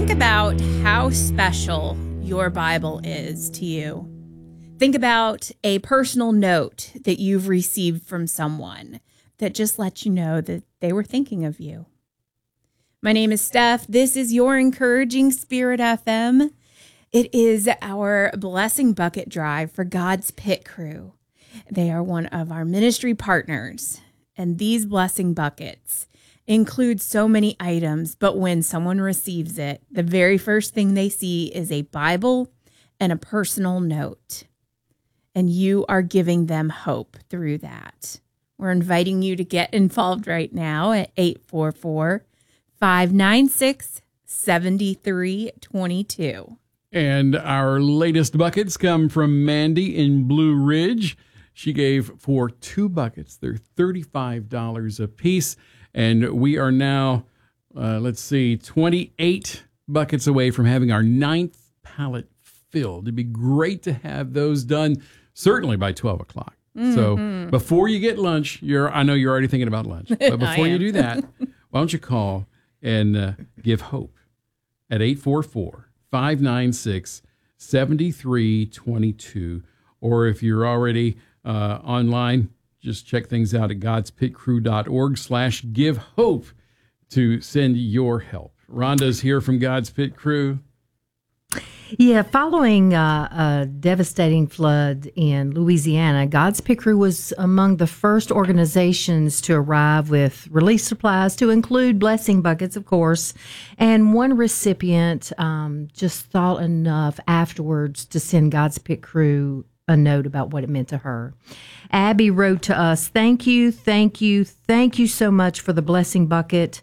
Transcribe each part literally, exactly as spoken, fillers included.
Think about how special your Bible is to you. Think about a personal note that you've received from someone that just lets you know that they were thinking of you. My name is Steph. This is your Encouraging Spirit F M. It is our Blessing Bucket Drive for God's Pit Crew. They are one of our ministry partners, and these blessing buckets include so many items, but when someone receives it, the very first thing they see is a Bible and a personal note. And you are giving them hope through that. We're inviting you to get involved right now at eight four four, five nine six, seven three two two. And our latest buckets come from Mandy in Blue Ridge. She gave for two buckets. They're thirty-five dollars a piece. And we are now, uh, let's see, twenty-eight buckets away from having our ninth pallet filled. It'd be great to have those done, certainly by twelve o'clock. Mm-hmm. So before you get lunch, you're I know you're already thinking about lunch. But before you do that, why don't you call and uh, give hope at eight four four, five nine six, seven three two two. Or if you're already uh, online, just check things out at godspitcrew.org slash give hope to send your help. Rhonda's here from God's Pit Crew. Yeah, following uh, a devastating flood in Louisiana, God's Pit Crew was among the first organizations to arrive with relief supplies, to include blessing buckets, of course. And one recipient um, just thought enough afterwards to send God's Pit Crew a note about what it meant to her. Abby wrote to us, thank you, thank you, thank you so much for the blessing bucket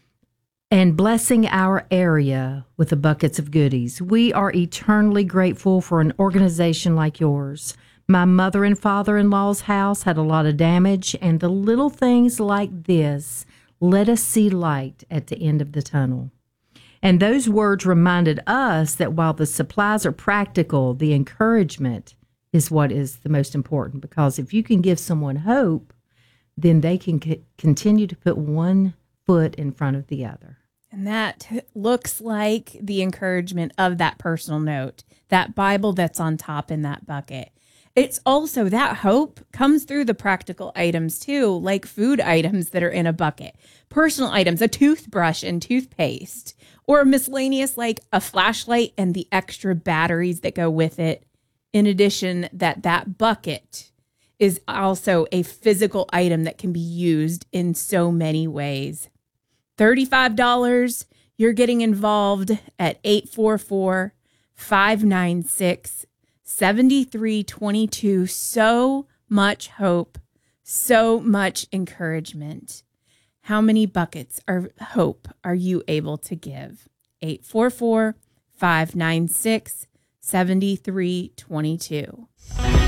and blessing our area with the buckets of goodies. We are eternally grateful for an organization like yours. My mother and father-in-law's house had a lot of damage, and the little things like this let us see light at the end of the tunnel. And those words reminded us that while the supplies are practical, the encouragement is what is the most important, because if you can give someone hope, then they can c- continue to put one foot in front of the other. And that looks like the encouragement of that personal note, that Bible that's on top in that bucket. It's also that hope comes through the practical items too, like food items that are in a bucket, personal items, a toothbrush and toothpaste, or miscellaneous like a flashlight and the extra batteries that go with it. In addition, that that bucket is also a physical item that can be used in so many ways. thirty-five dollars, you're getting involved at eight four four, five nine six, seven three two two. So much hope, so much encouragement. How many buckets of hope are you able to give? eight four four, five nine six, seven three two two.